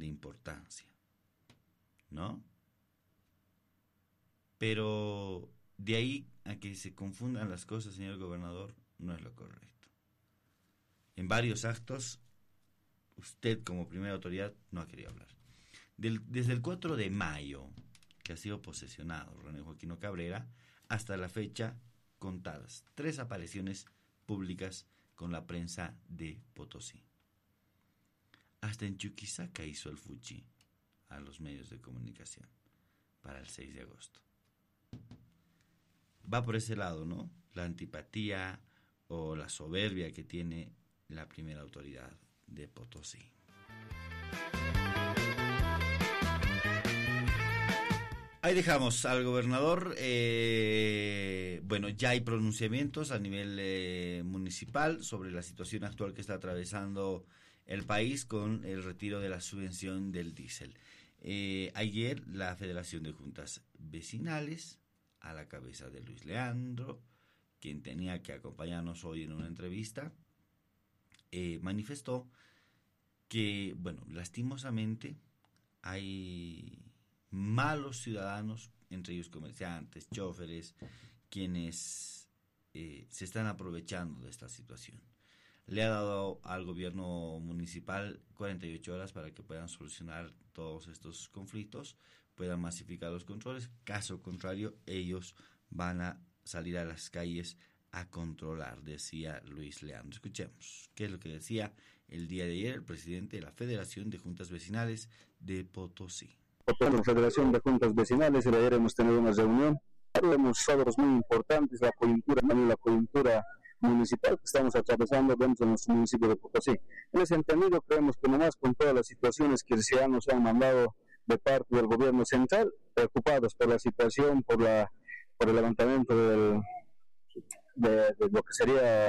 de importancia, ¿no? Pero de ahí a que se confundan las cosas, señor gobernador, no es lo correcto. En varios actos, usted como primera autoridad no ha querido hablar. Desde el 4 de mayo, que ha sido posesionado René Joaquino Cabrera, hasta la fecha, contadas 3 apariciones públicas con la prensa de Potosí. Hasta en Chuquisaca hizo el fuchi a los medios de comunicación para el 6 de agosto. Va por ese lado, ¿no? La antipatía o la soberbia que tiene la primera autoridad de Potosí. Ahí dejamos al gobernador. Bueno, ya hay pronunciamientos a nivel municipal sobre la situación actual que está atravesando el país con el retiro de la subvención del diésel. Ayer la Federación de Juntas Vecinales, a la cabeza de Luis Leandro, quien tenía que acompañarnos hoy en una entrevista, manifestó que, bueno, lastimosamente hay malos ciudadanos, entre ellos comerciantes, choferes, quienes se están aprovechando de esta situación. Le ha dado al gobierno municipal 48 horas para que puedan solucionar todos estos conflictos, puedan masificar los controles. Caso contrario, ellos van a salir a las calles a controlar, decía Luis Leandro. Escuchemos qué es lo que decía el día de ayer el presidente de la Federación de Juntas Vecinales de Potosí. La Federación de Juntas Vecinales, ayer hemos tenido una reunión, tenemos obras muy importantes, la coyuntura municipal que estamos atravesando dentro de nuestro municipio de Potosí. En ese entendido, creemos que nomás con todas las situaciones que nos han mandado de parte del gobierno central, preocupados por la situación, por el levantamiento de lo que sería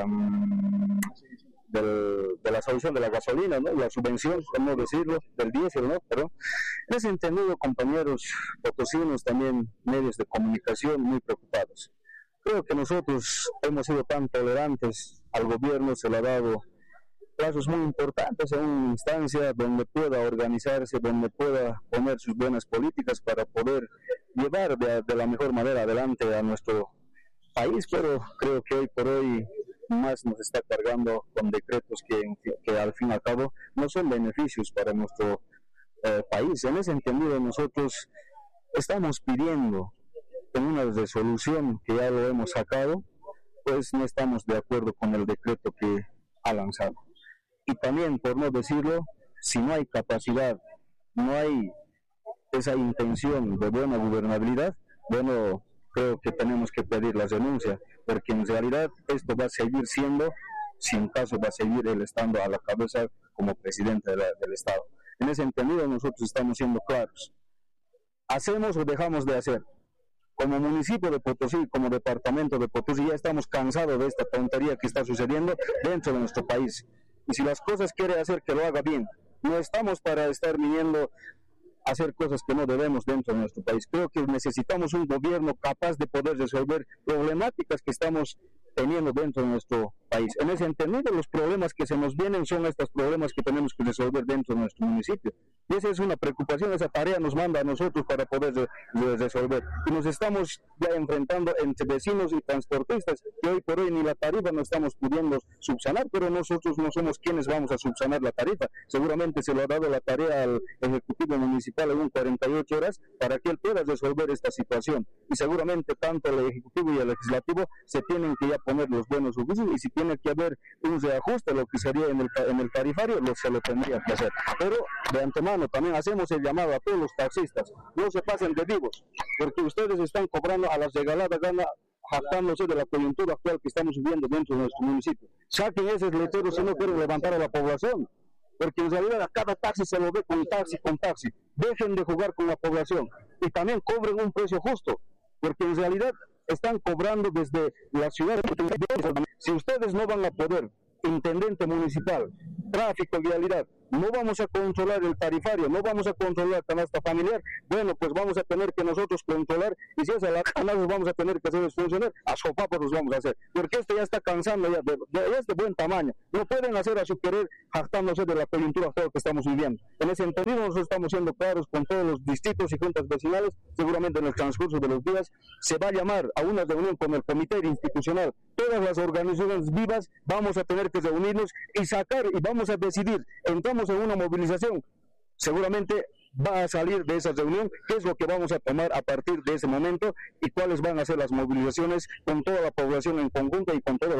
de la solución de la gasolina, ¿no? La subvención, cómo decirlo, del diésel, ¿no? Pero en ese entendido, compañeros potosinos, también medios de comunicación, muy preocupados. Creo que nosotros hemos sido tan tolerantes, al gobierno se le ha dado plazos muy importantes en una instancia donde pueda organizarse, donde pueda poner sus buenas políticas para poder llevar de la mejor manera adelante a nuestro país, pero creo que hoy por hoy más nos está cargando con decretos que al fin y al cabo no son beneficios para nuestro país. En ese entendido, nosotros estamos pidiendo en una resolución que ya lo hemos sacado, pues no estamos de acuerdo con el decreto que ha lanzado. Y también, por no decirlo, si no hay capacidad, no hay esa intención de buena gobernabilidad, bueno, creo que tenemos que pedir la renuncia, porque en realidad esto va a seguir siendo, sin caso va a seguir él estando a la cabeza como presidente del Estado. En ese entendido, nosotros estamos siendo claros. ¿Hacemos o dejamos de hacer? Como municipio de Potosí, como departamento de Potosí, ya estamos cansados de esta tontería que está sucediendo dentro de nuestro país. Y si las cosas quiere hacer, que lo haga bien. No estamos para estar viniendo a hacer cosas que no debemos dentro de nuestro país. Creo que necesitamos un gobierno capaz de poder resolver problemáticas que estamos teniendo dentro de nuestro país. En ese entendido, los problemas que se nos vienen son estos problemas que tenemos que resolver dentro de nuestro municipio. Y esa es una preocupación, esa tarea nos manda a nosotros para poder resolver. Y nos estamos ya enfrentando entre vecinos y transportistas, que hoy por hoy ni la tarifa no estamos pudiendo subsanar, pero nosotros no somos quienes vamos a subsanar la tarifa. Seguramente se lo ha dado la tarea al Ejecutivo Municipal en 48 horas para que él pueda resolver esta situación. Y seguramente tanto el Ejecutivo y el Legislativo se tienen que ya poner los buenos juicios, y si tiene que haber un reajuste, lo que sería en el tarifario, se lo tendría que hacer. Pero de antemano también hacemos el llamado a todos los taxistas: no se pasen de vivos, porque ustedes están cobrando a las regaladas ganas, jactándose de la coyuntura actual que estamos viviendo dentro de nuestro municipio. Saquen esos letreros si no quieren levantar a la población, porque en realidad a cada taxi se lo ve con taxi. Dejen de jugar con la población y también cobren un precio justo, porque en realidad están cobrando desde la ciudad. Si ustedes no van a poder, intendente municipal, tráfico, vialidad, no vamos a controlar el tarifario, no vamos a controlar la canasta familiar, bueno, pues vamos a tener que nosotros controlar, y si es a la canasta vamos a tener que hacerles funcionar, a sopapos los vamos a hacer, porque esto ya está cansando ya es de buen tamaño, no pueden hacer a su querer jactándose de la coyuntura actual que estamos viviendo. En ese sentido nosotros estamos siendo claros con todos los distritos y juntas vecinales, seguramente en el transcurso de los días se va a llamar a una reunión con el comité institucional, todas las organizaciones vivas, vamos a tener que reunirnos y sacar y vamos a decidir, entramos en una movilización, seguramente va a salir de esa reunión qué es lo que vamos a tomar a partir de ese momento y cuáles van a ser las movilizaciones con toda la población en conjunto y con toda